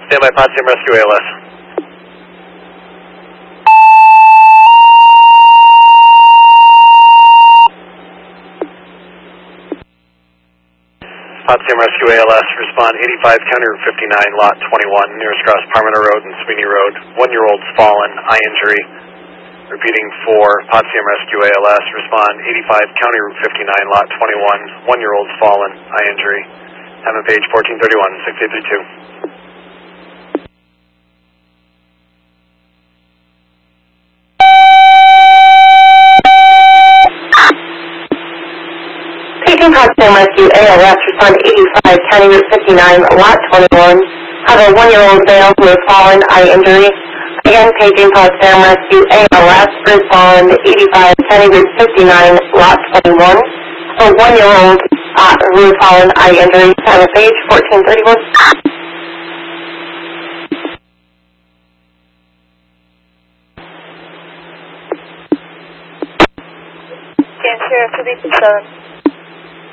Stand by, Potsdam Rescue ALS. Potsdam Rescue ALS, respond 85 County Route 59, Lot 21, nearest cross Parmenter Road and Sweeney Road. 1-year-old's fallen, eye injury. Repeating for Potsdam Rescue ALS, respond 85 County Route 59, Lot 21, 1-year-old's fallen, eye injury. Time and page 1431, 6832. Potsdam Rescue ALS, respond 85 County Route 59, Lot 21. Have a 1-year-old male who has fallen, eye injury. Again, paging Potsdam Rescue ALS, respond 85 County Route 59, Lot 21. A 1-year-old who has fallen, eye injury. Time of page 1431. Sheriff, 287.